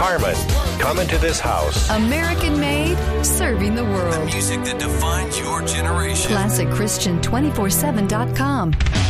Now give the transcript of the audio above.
Carmen, come into this house. American made, serving the world. The music that defines your generation. ClassicChristian247.com.